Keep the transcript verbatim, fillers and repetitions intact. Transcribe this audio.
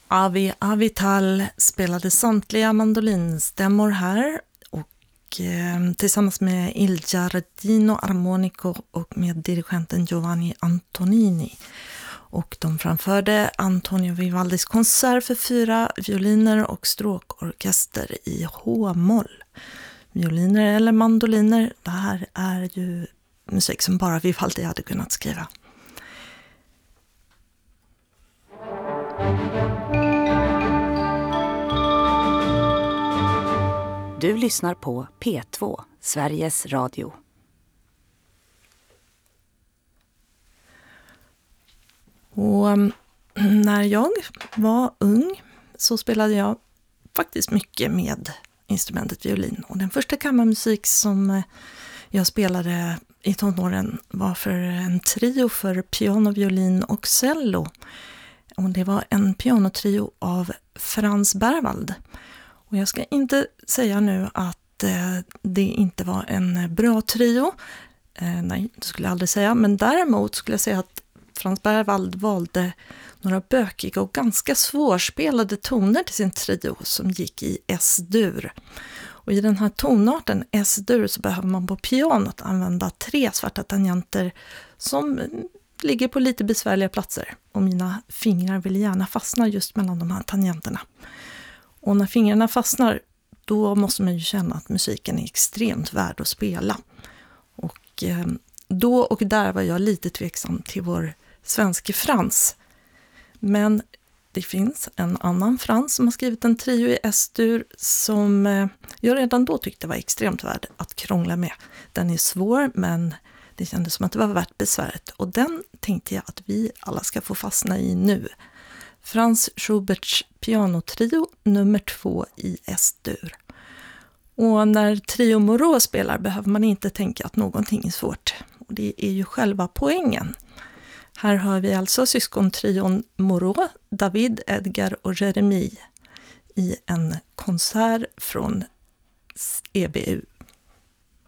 Avi Avital spelade samtliga mandolinstämmor här och eh, tillsammans med Il Giardino Armonico och med dirigenten Giovanni Antonini. Och de framförde Antonio Vivaldis konsert för fyra violiner och stråkorkester i H-moll. Violiner eller mandoliner, det här är ju musik som bara Vivaldi hade kunnat skriva. Du lyssnar på P två, Sveriges Radio. Och när jag var ung så spelade jag faktiskt mycket med instrumentet violin. Och den första kammarmusik som jag spelade i tonåren var för en trio för piano, violin och cello. Och det var en pianotrio av Franz Berwald. Och jag ska inte säga nu att eh, det inte var en bra trio. Eh, nej, det skulle jag aldrig säga. Men däremot skulle jag säga att Franz Berwald valde några bökiga och ganska svårspelade toner till sin trio som gick i S-dur. Och i den här tonarten S-dur så behöver man på pianot använda tre svarta tangenter som ligger på lite besvärliga platser. Och mina fingrar vill gärna fastna just mellan de här tangenterna. Och när fingrarna fastnar, då måste man ju känna att musiken är extremt värd att spela. Och eh, då och där var jag lite tveksam till vår svenske Frans. Men det finns en annan Frans som har skrivit en trio i S-dur som eh, jag redan då tyckte var extremt värd att krångla med. Den är svår, men det kändes som att det var värt besväret. Och den tänkte jag att vi alla ska få fastna i nu. Franz Schuberts pianotrio nummer två i S-dur. Och när Trio Moreau spelar behöver man inte tänka att någonting är svårt. Och det är ju själva poängen. Här har vi alltså syskontrion Moreau, David, Edgar och Jeremy i en konsert från E B U.